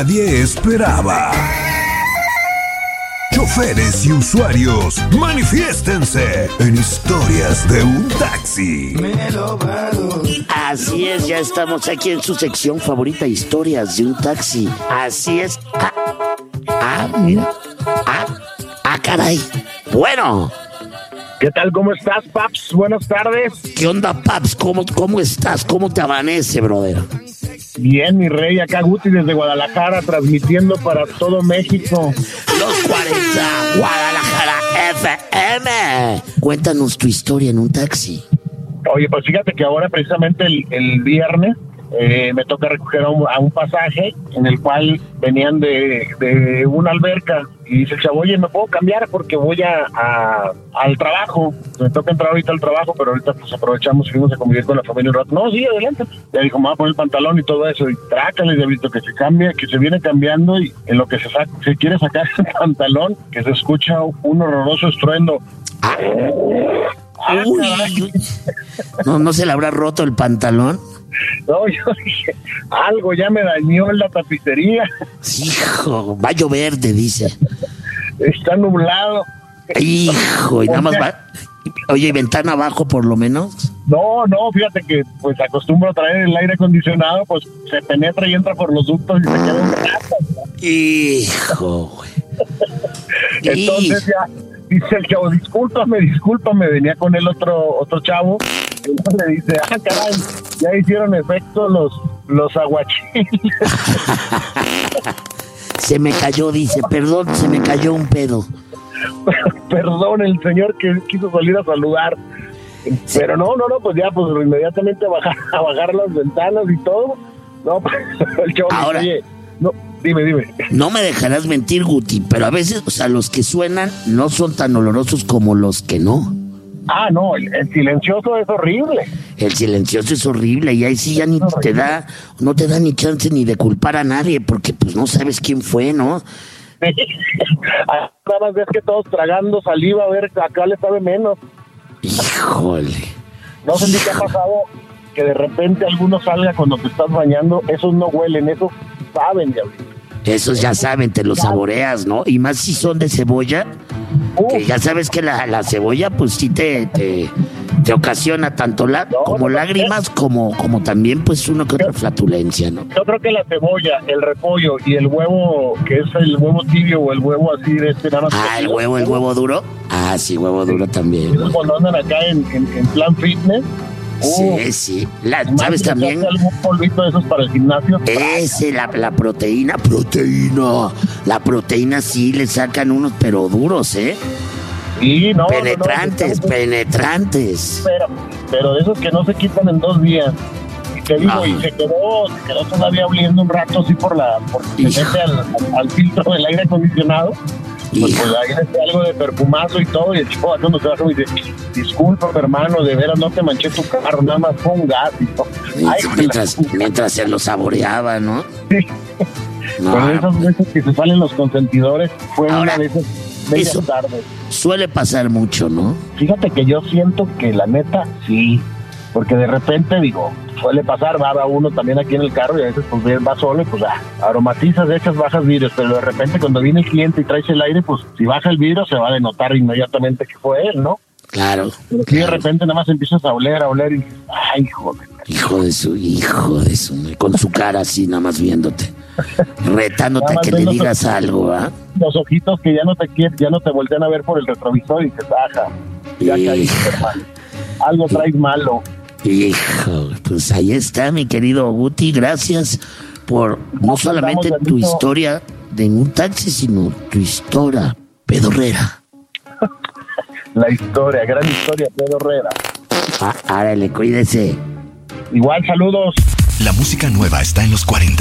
Nadie esperaba. Choferes y usuarios, manifiéstense en Historias de un Taxi. Así es, ya estamos aquí en su sección favorita, Historias de un Taxi. Así es. Mira. Caray. Bueno. ¿Qué tal? ¿Cómo estás, Paps? Buenas tardes. ¿Qué onda, Paps? ¿Cómo estás? ¿Cómo te amanece, brother? Bien, mi rey, acá Guti desde Guadalajara, transmitiendo para todo México. Los 40, Guadalajara FM. Cuéntanos tu historia en un taxi. Oye, pues fíjate que ahora precisamente el viernes me toca recoger a un pasaje en el cual venían de una alberca y dice el chavo, oye, ¿me puedo cambiar? Porque voy al trabajo. Me toca entrar ahorita al trabajo, pero ahorita pues aprovechamos y fuimos a convivir con la familia un rato. No, sí, adelante. Ya dijo, me voy a poner el pantalón y todo eso. Y trácale, diablito, que se cambia, que se viene cambiando y en lo que se quiere sacar el pantalón, que se escucha un horroroso estruendo. Uy. ¿No se le habrá roto el pantalón? No, yo dije, algo ya me dañó en la tapicería. Hijo, va a llover, te dice. Está nublado. Hijo, y nada más va. Oye, ¿ventana abajo por lo menos? No, fíjate que pues acostumbro a traer el aire acondicionado, pues se penetra y entra por los ductos y se queda un rato. Hijo, güey. Entonces ya dice el chavo, discúlpame, venía con el otro chavo. Y uno le dice, caray, ya hicieron efecto los aguachiles. Se me cayó, dice, perdón, se me cayó un pedo. Perdón, el señor que quiso salir a saludar. Sí. Pero no, pues ya, pues inmediatamente a bajar las ventanas y todo. No, el chavo ahora, dice, oye, no, dime. No me dejarás mentir, Guti, pero a veces, o sea, los que suenan no son tan olorosos como los que no. No, el silencioso es horrible. El silencioso es horrible y ahí sí ya no te da ni chance ni de culpar a nadie porque pues no sabes quién fue, ¿no? Nada más ves que todos tragando saliva, a ver, acá le sabe menos. Híjole. No sé si te ha pasado que de repente alguno salga cuando te estás bañando, esos no huelen, esos saben, ya. Esos ya saben, te los saboreas, ¿no? Y más si son de cebolla, que ya sabes que la cebolla pues sí te ocasiona tanto como lágrimas como también pues uno que otra flatulencia, ¿no? Yo creo que la cebolla, el repollo y el huevo, que es el huevo tibio o el huevo así de nada más. El huevo duro. Sí, huevo duro también. ¿No? Cuando andan acá en plan fitness. Sí. ¿Sabes también? ¿Algún polvito de esos para el gimnasio? La proteína. La proteína sí le sacan unos, pero duros, ¿eh? Sí, penetrantes. Pero de esos que no se quitan en 2 días. Y te digo, y se quedó todavía oliendo un rato así porque se mete al filtro del aire acondicionado. Pues ahí le algo de perfumazo y todo, y el chico cuando se baja me dice, disculpa, hermano, de veras no te manché tu carro, nada más fue un gas y todo. Mientras se lo saboreaba, ¿no? Sí. Pero esas veces que se salen los consentidores fue una de esas bellas tardes. Suele pasar mucho, ¿no? Fíjate que yo siento que la neta, sí, porque de repente digo, suele pasar, va uno también aquí en el carro y a veces pues va solo y pues aromatizas, echas, bajas vidrios, pero de repente cuando viene el cliente y traes el aire, pues si baja el vidrio se va a denotar inmediatamente que fue él, ¿no? Claro. Pero si de repente nada más empiezas a oler y ay, joder. Hijo de su, con su cara así nada más viéndote, retándote a que le digas algo, ¿ah? Los ojitos que ya no te voltean a ver por el retrovisor y dices, ya caíste, hermano. Algo traes malo. Hijo, pues ahí está, mi querido Guti, gracias por no solamente tu historia de un taxi, sino tu historia pedorrera. La historia, gran historia pedorrera. Árale, cuídese. Igual, saludos. La música nueva está en los 40.